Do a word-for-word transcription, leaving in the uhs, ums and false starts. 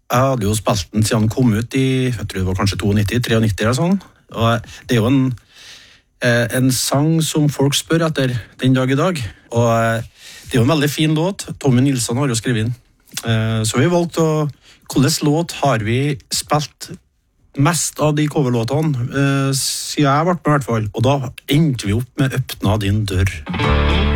jeg hadde jo spilt den siden den kom ut i, jeg tror det var kanskje nittito, nittito eller sånn, og det er jo en, en sang som folk spør etter den dag i dag, og det er jo en veldig fin låt. Tommy Nilsson har jo skrevet inn. Så vi valgte å, hvordan låt har vi spilt mest av de coverlåtene, siden jeg har vært med i hvert fall, og da endte vi opp med Øppna din dør.